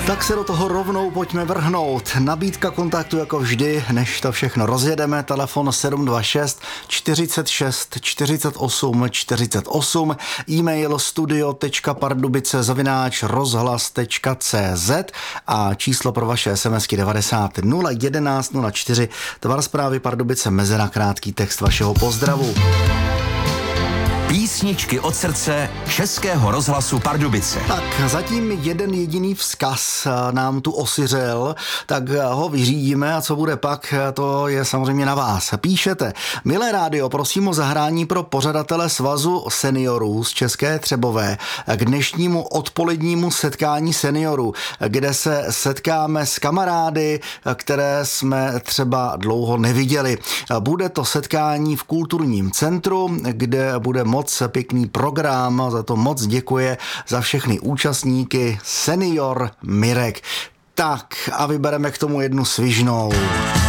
Tak se do toho rovnou pojďme vrhnout. Nabídka kontaktu jako vždy, než to všechno rozjedeme. Telefon 726 46 48 48, e-mail studio.pardubice@rozhlas.cz a číslo pro vaše SMSky 90 011 04, tvar zprávy Pardubice, mezera, krátký text vašeho pozdravu. Písničky od srdce Českého rozhlasu Pardubice. Tak zatím jeden jediný vzkaz nám tu osiřel, tak ho vyřídíme a co bude pak, to je samozřejmě na vás. Píšete: milé rádio, prosím o zahrání pro pořadatele Svazu seniorů z České Třebové k dnešnímu odpolednímu setkání seniorů, kde se setkáme s kamarády, které jsme třeba dlouho neviděli. Bude to setkání v kulturním centru, kde bude moc pěkný program, za to moc děkuje za všechny účastníky senior Mirek. Tak a vybereme k tomu jednu svižnou.